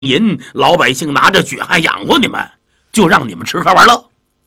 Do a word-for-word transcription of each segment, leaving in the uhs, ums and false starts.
银，老百姓拿着血汗养活你们，就让你们吃喝玩乐，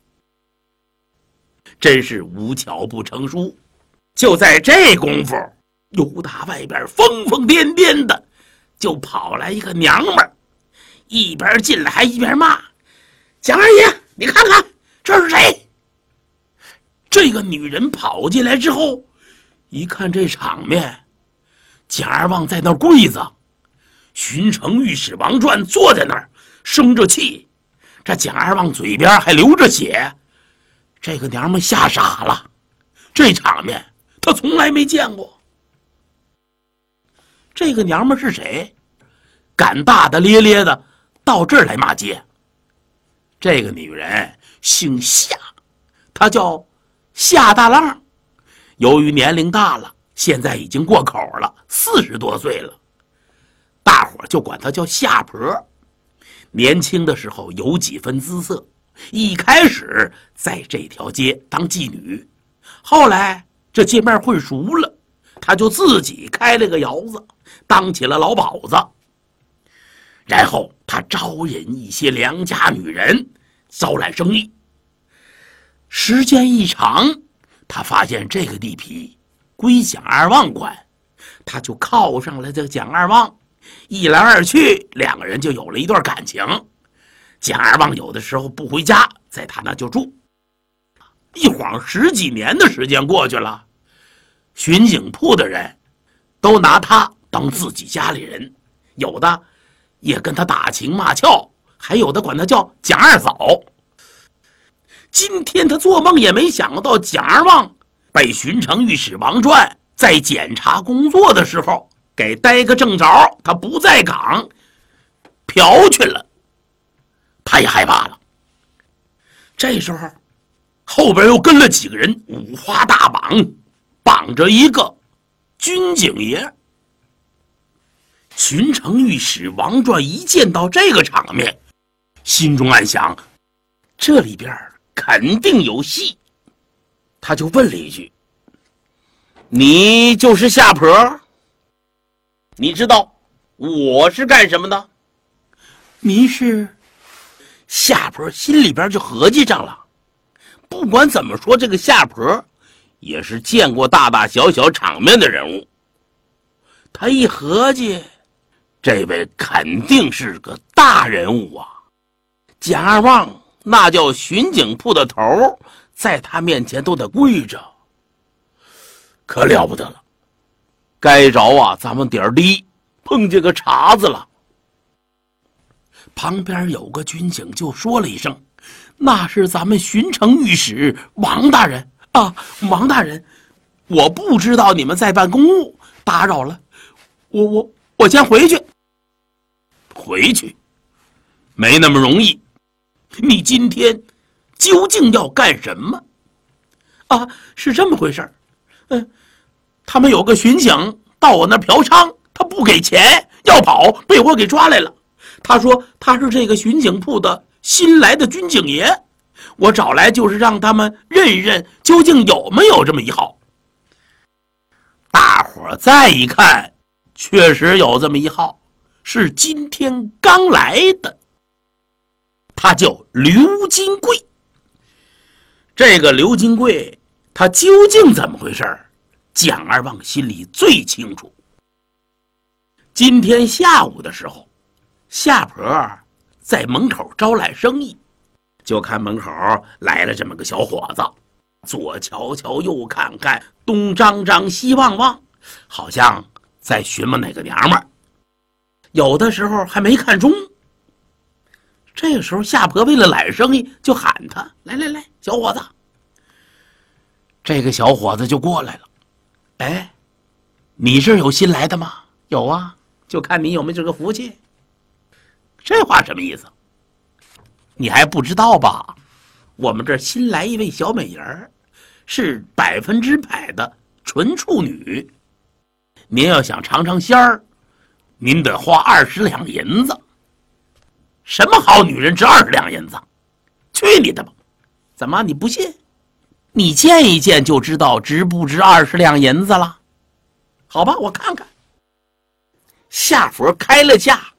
真是无巧不成书。就在这功夫，由打外边疯疯癫癫的就跑来一个娘们儿，一边进来还一边骂：“蒋二爷，你看看这是谁？”这个女人跑进来之后，一看这场面，蒋二旺在那儿跪着，巡城御史王传坐在那儿生着气，这蒋二旺嘴边还流着血。这个娘们吓傻了，这场面她从来没见过。这个娘们是谁？敢大大咧咧的到这儿来骂街。这个女人姓夏，她叫夏大浪。由于年龄大了，现在已经过口了，四十多岁了，大伙就管她叫夏婆。年轻的时候有几分姿色，一开始在这条街当妓女，后来这街面混熟了，她就自己开了个窑子，当起了老鸨子。然后她招引一些良家女人，招揽生意。时间一长，她发现这个地皮归蒋二旺管，她就靠上了这个蒋二旺，一来二去，两个人就有了一段感情。蒋二旺有的时候不回家，在他那就住。一晃十几年的时间过去了，巡警铺的人都拿他当自己家里人，有的也跟他打情骂俏，还有的管他叫蒋二嫂。今天他做梦也没想到，蒋二旺被巡城御史王传在检查工作的时候给逮个正着，他不在岗嫖去了。他也害怕了。这时候后边又跟了几个人，五花大绑，绑着一个军警爷。巡城御史王传一见到这个场面，心中暗想，这里边肯定有戏。他就问了一句：“你就是夏婆？你知道我是干什么的？”你是？夏婆心里边就合计上了，不管怎么说，这个夏婆也是见过大大小小场面的人物。他一合计，这位肯定是个大人物啊！蒋二旺那叫巡警铺的头，在他面前都得跪着，可了不得了。该着啊，咱们点低，碰见个茬子了。旁边有个军警就说了一声：“那是咱们巡城御史王大人啊，王大人，我不知道你们在办公务，打扰了，我我我先回去。”回去没那么容易，你今天究竟要干什么？啊，是这么回事儿。嗯，他们有个巡警到我那嫖娼，他不给钱要跑，被我给抓来了。他说他是这个巡警铺的新来的军警爷，我找来就是让他们认认究竟有没有这么一号。大伙再一看，确实有这么一号，是今天刚来的，他叫刘金贵。这个刘金贵他究竟怎么回事，蒋二旺心里最清楚。今天下午的时候，夏婆在门口招揽生意，就看门口来了这么个小伙子，左瞧瞧右看看，东张张西望望，好像在询问哪个娘们儿，有的时候还没看中。这个时候夏婆为了揽生意，就喊他：“来来来，小伙子。”这个小伙子就过来了。“哎，你这有新来的吗？”“有啊，就看你有没有这个福气。”这话什么意思？你还不知道吧？我们这儿新来一位小美人儿，是百分之百的纯处女。您要想尝尝鲜儿，您得花二十两银子。什么好女人值二十两银子？去你的吧！怎么你不信？你见一见就知道值不值二十两银子了。好吧，我看看。夏佛开了价。